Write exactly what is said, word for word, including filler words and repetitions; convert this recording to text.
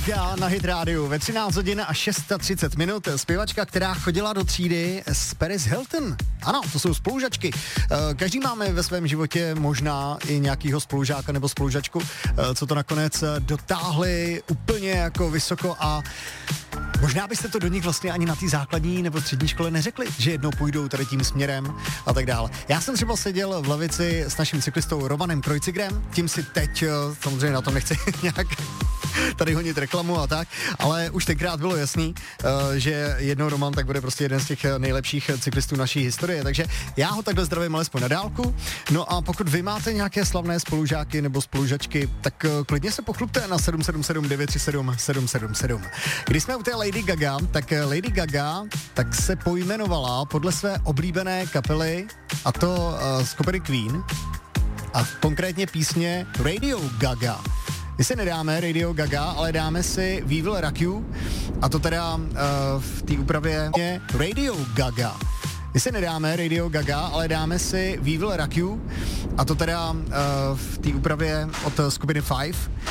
Já na Hit Rádiu ve třináct hodin a třicet šest minut. Zpěvačka, která chodila do třídy s Paris Hilton. Ano, to jsou spolužačky. Každý máme ve svém životě možná i nějakýho spolužáka nebo spolužačku, co to nakonec dotáhli úplně jako vysoko a možná byste to do nich vlastně ani na té základní nebo střední škole neřekli, že jednou půjdou tady tím směrem a tak dále. Já jsem třeba seděl v lavici s naším cyklistou Romanem Kreuzigerem, tím si teď samozřejmě na tom nechci nějak tady honit reklamu a tak, ale už tenkrát bylo jasný, že jednou Roman tak bude prostě jeden z těch nejlepších cyklistů naší historie, takže já ho takhle zdravím alespoň na dálku. No a pokud vy máte nějaké slavné spolužáky nebo spolužačky, tak klidně se pochlupte na sedm sedm sedm devět tři sedm sedm sedm sedm. Když jsme u té Lady Gaga, tak Lady Gaga tak se pojmenovala podle své oblíbené kapely, a to uh, skupiny Queen, a konkrétně písně Radio Gaga. My si nedáme Radio Gaga, ale dáme si We Will Rock You, a to teda uh, v té úpravě Radio Gaga. My si nedáme Radio Gaga, ale dáme si We Will Rock You, a to teda uh, v té úpravě od skupiny Five.